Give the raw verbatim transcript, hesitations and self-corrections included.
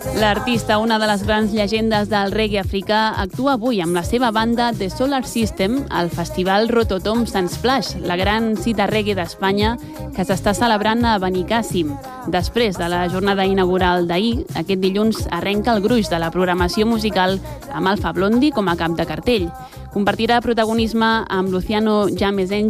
L'artista, una de les grans llegendes del reggae africà, actua avui amb la seva banda The Solar System al festival Rototom Sunsplash, la gran cita reggae d'Espanya que s'està celebrant a Benicàssim. Després de la jornada inaugural d'ahir, aquest dilluns arrenca el gruix de la programació musical amb Alpha Blondy com a cap de cartell. Compartirà protagonisme amb Luciano James